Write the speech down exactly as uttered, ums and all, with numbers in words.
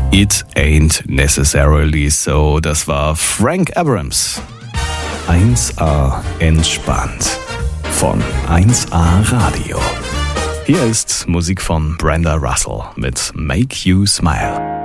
It Ain't Necessarily So, das war Frank Abrams. eins A entspannt von eins A Radio. Hier ist Musik von Brenda Russell mit Make You Smile.